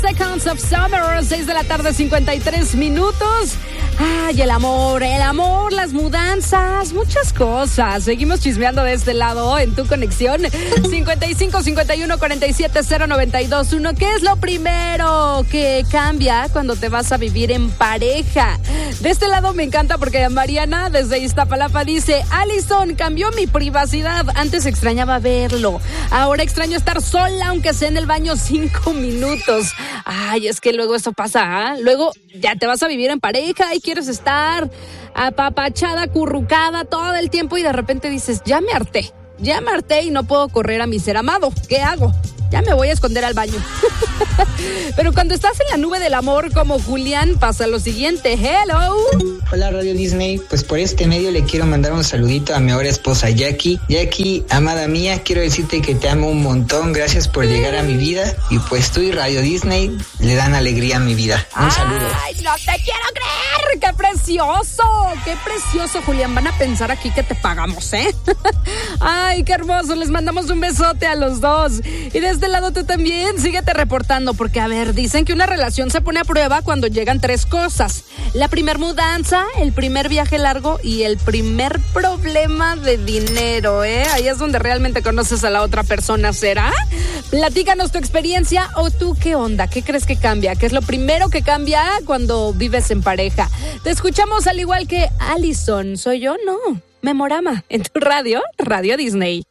Seconds of Summer, 6 de la tarde, 53 minutos. Ay, el amor, las mudanzas, muchas cosas. Seguimos chismeando de este lado en tu conexión. 55 51 47 092 1. ¿Qué es lo primero que cambia cuando te vas a vivir en pareja? De este lado me encanta porque Mariana desde Iztapalapa dice: Alison, cambió mi privacidad. Antes extrañaba verlo. Ahora extraño estar sola, aunque sea en el baño 5 minutos. Ay, es que luego eso pasa, ¿eh? Luego ya te vas a vivir en pareja y quieres estar apapachada, acurrucada todo el tiempo y de repente dices, ya me harté y no puedo correr a mi ser amado. ¿Qué hago? Ya me voy a esconder al baño. Pero cuando estás en la nube del amor como Julián, pasa lo siguiente. Hello. Hola Radio Disney, pues por este medio le quiero mandar un saludito a mi ahora esposa Jackie. Jackie, amada mía, quiero decirte que te amo un montón, gracias por llegar a mi vida y pues tú y Radio Disney le dan alegría a mi vida. Un saludo. ¡Ay, no te quiero creer! ¡Qué precioso! ¡Qué precioso, Julián! Van a pensar aquí que te pagamos, ¿eh? ¡Ay, qué hermoso! Les mandamos un besote a los dos. Y de este lado tú también, síguete reportando porque, a ver, dicen que una relación se pone a prueba cuando llegan 3 cosas. La primer mudanza, el primer viaje largo y el primer problema de dinero, ¿eh? Ahí es donde realmente conoces a la otra persona, ¿será? Platícanos tu experiencia o tú, ¿qué onda? ¿Qué crees que cambia? ¿Qué es lo primero que cambia cuando vives en pareja? Te escuchamos al igual que Alison. ¿Soy yo? No. Memorama en tu radio, Radio Disney.